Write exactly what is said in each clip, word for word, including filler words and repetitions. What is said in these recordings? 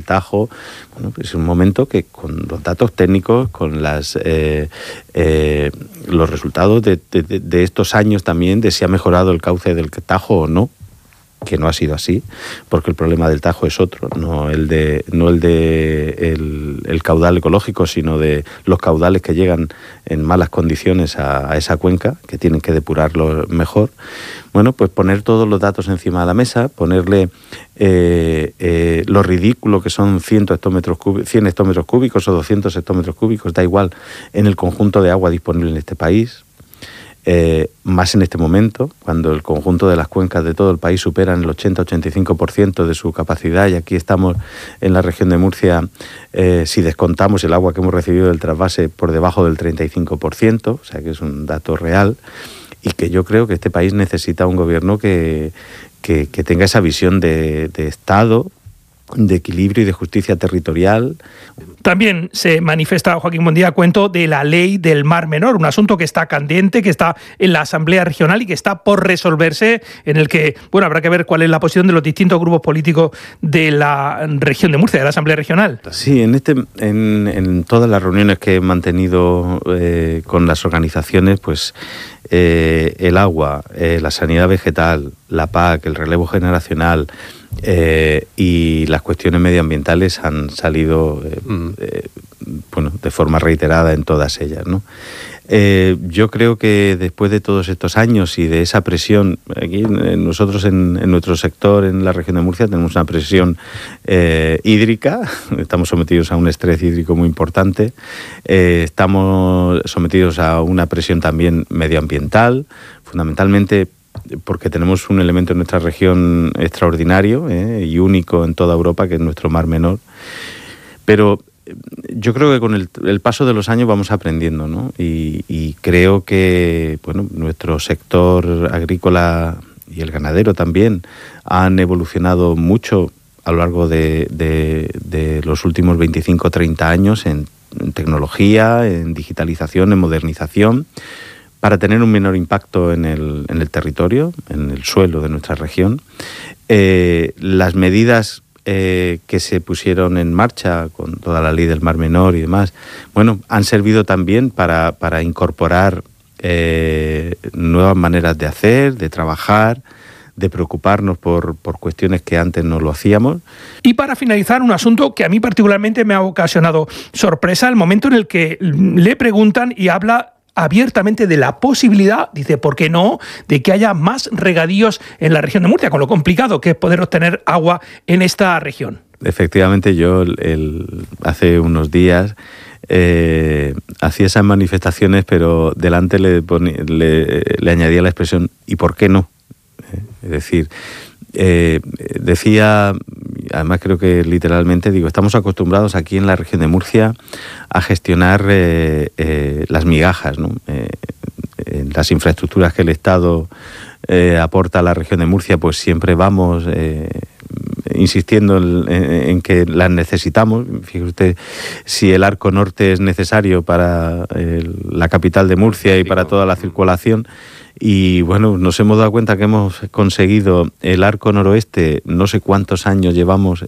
Tajo. Bueno, pues es un momento que con los datos técnicos, con las eh, eh, los resultados de, de, de estos años también, de si ha mejorado el cauce del Tajo o no, que no ha sido así, porque el problema del Tajo es otro, no el de no el de el, el caudal ecológico, sino de los caudales que llegan en malas condiciones a, a esa cuenca, que tienen que depurarlo mejor. Bueno, pues poner todos los datos encima de la mesa, ponerle eh, eh, lo ridículo que son cien hectómetros cúbicos, cien hectómetros cúbicos o doscientos hectómetros cúbicos, da igual, en el conjunto de agua disponible en este país. Eh, más en este momento, cuando el conjunto de las cuencas de todo el país superan el ochenta a ochenta y cinco por ciento de su capacidad, y aquí estamos en la región de Murcia, eh, si descontamos el agua que hemos recibido del trasvase, por debajo del treinta y cinco por ciento, o sea que es un dato real, y que yo creo que este país necesita un gobierno que, que, que tenga esa visión de, de Estado, de equilibrio y de justicia territorial. También se manifiesta, Joaquín Buendía, a cuento de la ley del Mar Menor, un asunto que está candente, que está en la Asamblea Regional y que está por resolverse, en el que, bueno, habrá que ver cuál es la posición de los distintos grupos políticos de la región de Murcia, de la Asamblea Regional. Sí, en este, en, en todas las reuniones que he mantenido eh, con las organizaciones, pues eh, el agua, eh, la sanidad vegetal, la P A C, el relevo generacional, Eh, y las cuestiones medioambientales han salido eh, mm. eh, bueno, de forma reiterada en todas ellas, ¿no? Eh, yo creo que después de todos estos años y de esa presión, aquí nosotros en, en nuestro sector, en la región de Murcia, tenemos una presión eh, hídrica, estamos sometidos a un estrés hídrico muy importante, eh, estamos sometidos a una presión también medioambiental, fundamentalmente porque tenemos un elemento en nuestra región extraordinario eh, y único en toda Europa, que es nuestro Mar Menor. Pero yo creo que con el, el paso de los años vamos aprendiendo, ¿no? Y, y creo que bueno, nuestro sector agrícola y el ganadero también han evolucionado mucho a lo largo de, de, de los últimos veinticinco o treinta años en, en tecnología, en digitalización, en modernización, para tener un menor impacto en el, en el territorio, en el suelo de nuestra región. Eh, las medidas eh, que se pusieron en marcha con toda la ley del Mar Menor y demás, bueno, han servido también para, para incorporar eh, nuevas maneras de hacer, de trabajar, de preocuparnos por, por cuestiones que antes no lo hacíamos. Y para finalizar, un asunto que a mí particularmente me ha ocasionado sorpresa, el momento en el que le preguntan y habla abiertamente de la posibilidad, dice, ¿por qué no?, de que haya más regadíos en la región de Murcia, con lo complicado que es poder obtener agua en esta región. Efectivamente, yo el, hace unos días eh, hacía esas manifestaciones, pero delante le, ponía, le, le añadía la expresión ¿y por qué no? Eh, es decir, eh, decía, además creo que literalmente, digo, estamos acostumbrados aquí en la región de Murcia a gestionar eh, eh, las migajas, ¿no? Eh, en las infraestructuras que el Estado eh, aporta a la región de Murcia, pues siempre vamos eh, insistiendo en, en, en que las necesitamos. Fíjese usted, si el arco norte es necesario para el, la capital de Murcia y para toda la circulación, y bueno, nos hemos dado cuenta que hemos conseguido el arco noroeste, no sé cuántos años llevamos,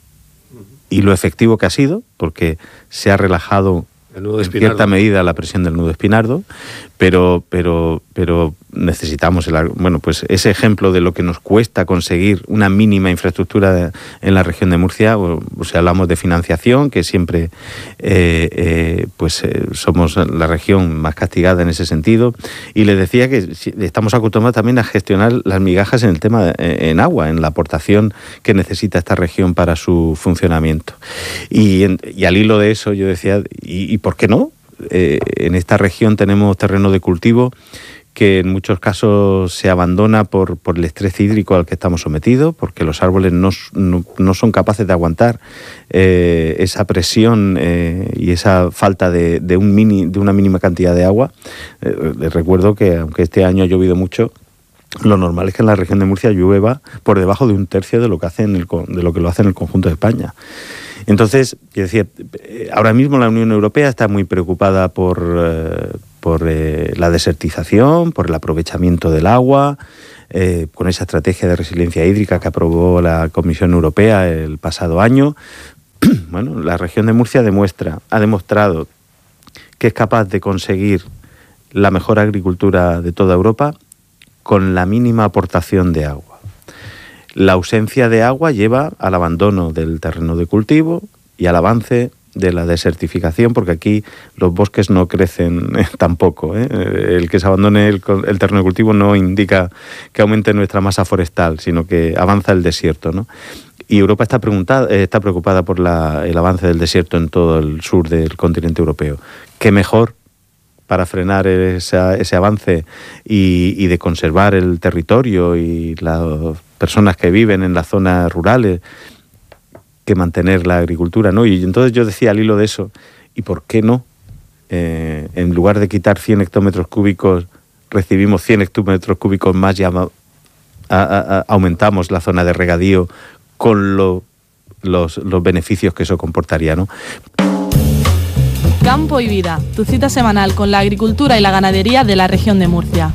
y lo efectivo que ha sido, porque se ha relajado en cierta medida la presión del nudo Espinardo, pero pero pero necesitamos el, bueno, pues ese ejemplo de lo que nos cuesta conseguir una mínima infraestructura de, en la región de Murcia. O, o sea, hablamos de financiación, que siempre eh, eh, pues eh, somos la región más castigada en ese sentido, y les decía que estamos acostumbrados también a gestionar las migajas en el tema de, en agua, en la aportación que necesita esta región para su funcionamiento. Y, en, y al hilo de eso yo decía, ¿y, y por qué no? Eh, en esta región tenemos terreno de cultivo que en muchos casos se abandona por, por el estrés hídrico al que estamos sometidos, porque los árboles no, no, no son capaces de aguantar eh, esa presión eh, y esa falta de, de, un mini, de una mínima cantidad de agua. Eh, les recuerdo que aunque este año ha llovido mucho, lo normal es que en la región de Murcia llueva por debajo de un tercio de lo que hace en el, de lo que lo hace en el conjunto de España. Entonces, yo decía, ahora mismo la Unión Europea está muy preocupada por, eh, por eh, la desertización, por el aprovechamiento del agua, eh, con esa estrategia de resiliencia hídrica que aprobó la Comisión Europea el pasado año. Bueno, la región de Murcia demuestra, ha demostrado que es capaz de conseguir la mejor agricultura de toda Europa con la mínima aportación de agua. La ausencia de agua lleva al abandono del terreno de cultivo y al avance de la desertificación, porque aquí los bosques no crecen eh, tampoco. ¿eh? El que se abandone el, el terreno de cultivo no indica que aumente nuestra masa forestal, sino que avanza el desierto, ¿no? Y Europa está, eh, está preocupada por la, el avance del desierto en todo el sur del continente europeo. ¿Qué mejor para frenar esa, ese avance y, y de conservar el territorio y las personas que viven en las zonas rurales que mantener la agricultura, ¿no? Y entonces yo decía al hilo de eso, ¿y por qué no? Eh, en lugar de quitar cien hectómetros cúbicos, recibimos cien hectómetros cúbicos más y a, a, a, aumentamos la zona de regadío con lo, los, los beneficios que eso comportaría, ¿no? Campo y Vida, tu cita semanal con la agricultura y la ganadería de la región de Murcia.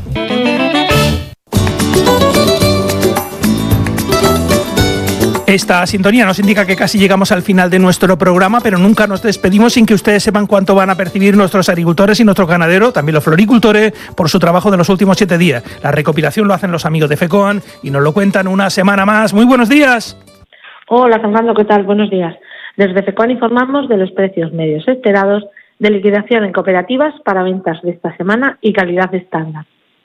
Esta sintonía nos indica que casi llegamos al final de nuestro programa, pero nunca nos despedimos sin que ustedes sepan cuánto van a percibir nuestros agricultores y nuestros ganaderos, también los floricultores, por su trabajo de los últimos siete días. La recopilación lo hacen los amigos de FECOAN y nos lo cuentan una semana más. Muy buenos días. Hola, Fernando, ¿qué tal? Buenos días. Desde FECOAN informamos de los precios medios esperados de liquidación en cooperativas para ventas de esta semana y calidad estándar.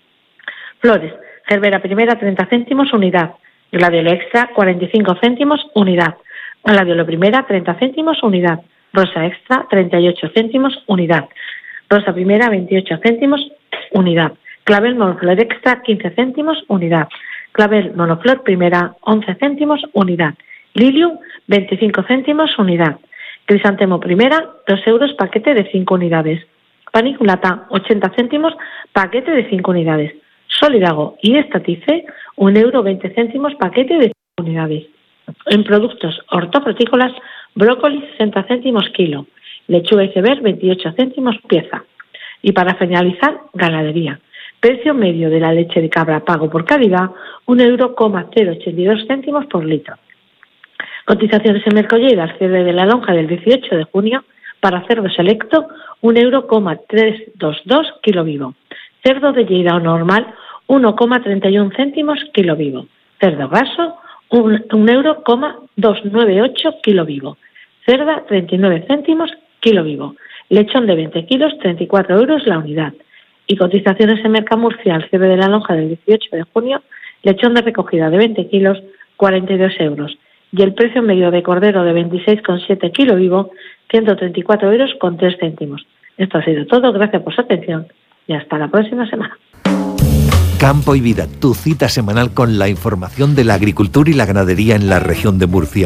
Flores, gerbera primera treinta céntimos unidad, gladiolo extra cuarenta y cinco céntimos unidad, gladiolo primera treinta céntimos unidad, rosa extra treinta y ocho céntimos unidad, rosa primera veintiocho céntimos unidad, clavel monoflor extra quince céntimos unidad, clavel monoflor primera once céntimos unidad, lilium veinticinco céntimos unidad, crisantemo primera dos euros paquete de cinco unidades, paniculata ochenta céntimos paquete de cinco unidades, Solidago y Estatice, un euro veinte céntimos paquete de cinco unidades. En productos hortofrutícolas, brócoli sesenta céntimos kilo, lechuga iceberg veintiocho céntimos pieza. Y para finalizar, ganadería. Precio medio de la leche de cabra pago por calidad, un euro coma cero ochenta y dos céntimos por litro. Cotizaciones en Mercolleda al cierre de la lonja del dieciocho de junio, para cerdo selecto, un euro coma trescientos veintidós kilo vivo. Cerdo de Lleida o normal, uno coma treinta y uno céntimos kilo vivo. Cerdo graso, un, un euro coma doscientos noventa y ocho kilo vivo. Cerda, treinta y nueve céntimos kilo vivo. Lechón de veinte kilos, treinta y cuatro euros la unidad. Y cotizaciones en Mercamurcia al cierre de la lonja del dieciocho de junio, lechón de recogida de veinte kilos, cuarenta y dos euros. Y el precio medio de cordero de veintiséis coma siete kilo vivo, ciento treinta y cuatro euros con tres céntimos. Esto ha sido todo, gracias por su atención y hasta la próxima semana. Campo y Vida, tu cita semanal con la información de la agricultura y la ganadería en la región de Murcia.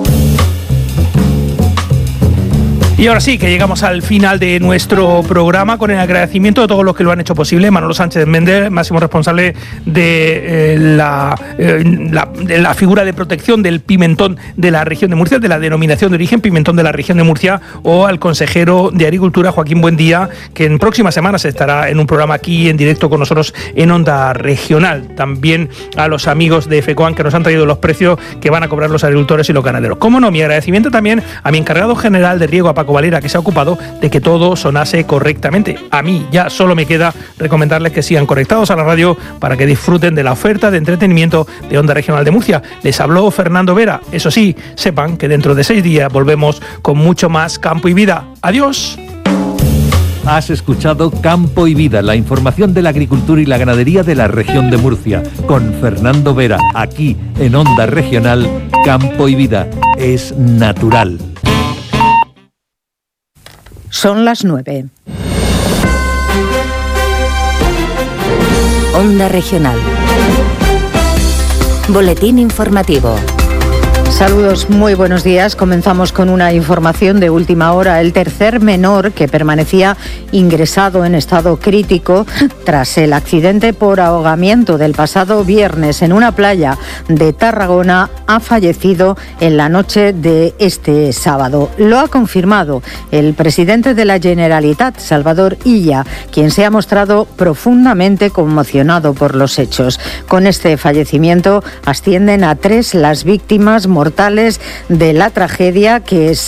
Y ahora sí, que llegamos al final de nuestro programa con el agradecimiento de todos los que lo han hecho posible. Manolo Sánchez Méndez, máximo responsable de, eh, la, eh, la, de la figura de protección del pimentón de la región de Murcia, de la denominación de origen pimentón de la región de Murcia, o al consejero de Agricultura, Joaquín Buendía, que en próximas semanas estará en un programa aquí en directo con nosotros en Onda Regional. También a los amigos de FECOAN que nos han traído los precios que van a cobrar los agricultores y los ganaderos. Cómo no, mi agradecimiento también a mi encargado general de riego, a Paco Valera, que se ha ocupado de que todo sonase correctamente. A mí ya solo me queda recomendarles que sigan conectados a la radio para que disfruten de la oferta de entretenimiento de Onda Regional de Murcia. Les habló Fernando Vera. Eso sí, sepan que dentro de seis días volvemos con mucho más Campo y Vida. Adiós. Has escuchado Campo y Vida, la información de la agricultura y la ganadería de la región de Murcia, con Fernando Vera, aquí en Onda Regional. Campo y Vida es natural. Son las nueve. Onda Regional. Boletín informativo. Saludos, muy buenos días. Comenzamos con una información de última hora. El tercer menor que permanecía ingresado en estado crítico tras el accidente por ahogamiento del pasado viernes en una playa de Tarragona ha fallecido en la noche de este sábado. Lo ha confirmado el presidente de la Generalitat, Salvador Illa, quien se ha mostrado profundamente conmocionado por los hechos. Con este fallecimiento ascienden a tres las víctimas mortales de la tragedia que